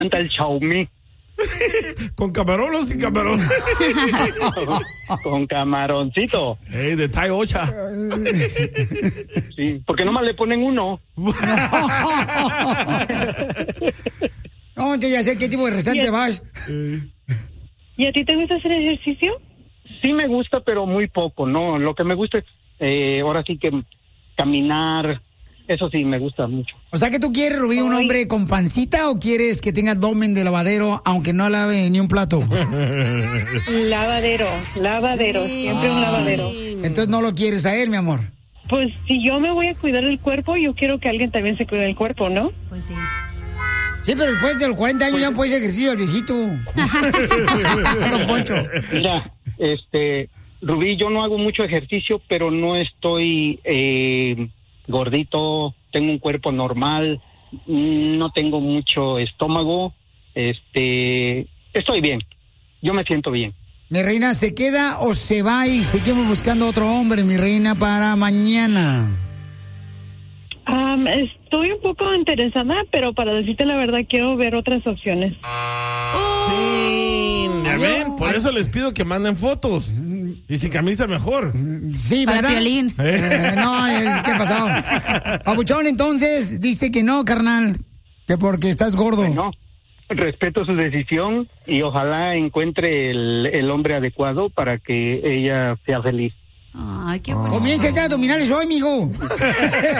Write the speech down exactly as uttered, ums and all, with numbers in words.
encanta el Xiaomi. ¿Con camarón o sin camarón? Con camaroncito. Hey, de Thai Ocha. Sí, porque nomás le ponen uno. No, entonces ya sé qué tipo de restaurante vas. ¿Y a ti te gusta hacer ejercicio? Sí me gusta, pero muy poco, ¿no? Lo que me gusta es, eh, ahora sí que caminar, eso sí me gusta mucho. O sea, que tú quieres, Rubí, un hombre con pancita o quieres que tenga abdomen de lavadero aunque no lave ni un plato? Lavadero, lavadero, sí. Siempre ah, un lavadero. Entonces no lo quieres a él, mi amor. Pues si yo me voy a cuidar el cuerpo, yo quiero que alguien también se cuide el cuerpo, ¿no? Pues sí. Sí, pero después de los cuarenta años pues, ya puedes ejercicio al viejito. Don Poncho. Mira, este, Rubí, yo no hago mucho ejercicio, pero no estoy eh, gordito, tengo un cuerpo normal, no tengo mucho estómago, este, estoy bien, yo me siento bien. Mi reina, ¿se queda o se va y seguimos buscando otro hombre, mi reina, para mañana? Um, estoy un poco interesada, pero para decirte la verdad quiero ver otras opciones. Sí, ya ven, por eso les pido que manden fotos. Y sin camisa mejor. Sí, ¿verdad? Para Piolín. Eh, no, ¿qué pasó? Papuchón, entonces, dice que no, carnal, que porque estás gordo. No, respeto su decisión y ojalá encuentre el, el hombre adecuado para que ella sea feliz. Ay, qué bonito. Comienza ya a dominar eso, amigo.